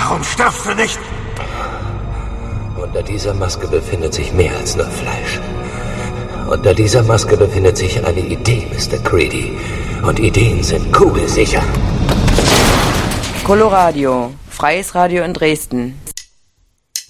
Warum stirbst du nicht? Unter dieser Maske befindet sich mehr als nur Fleisch. Unter dieser Maske befindet sich eine Idee, Mr. Creedy. Und Ideen sind kugelsicher. Coloradio, freies Radio in Dresden.